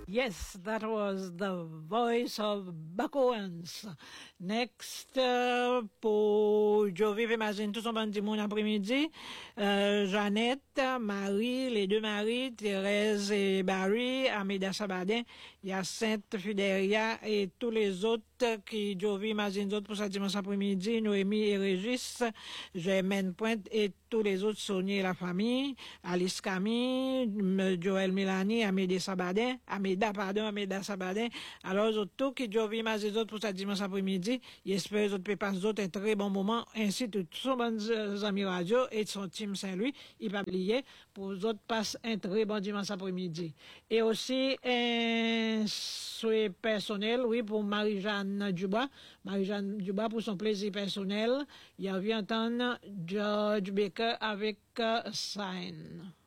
Yes, that was the voice of Buck Owens. Next, pour Jovi, imagine tout son bon dimanche après-midi, Jeannette, Marie, les deux Marie, Thérèse et Barry, Améda Sabadin, Hyacinthe, Fidéria et tous les autres qui Jovi, imagine d'autres pour ce dimanche après-midi, Noémie et Régis, Germaine Pointe et tous les autres, Sonia et la famille, Alice Camille, Joël Mélanie, Améda Sabadin. Alors, autres qui Jovi, imagine d'autres pour ce dimanche après-midi, j'espère que autres passent d'autres un très bon moment, ainsi que tous son bons amis radio et son team Saint-Louis, il va oublier, pour autres passent un très bon dimanche après-midi. Et aussi, un souhait personnel, oui, pour Marie-Jeanne Dubois pour son plaisir personnel, il a vu entendre George Baker avec Sign.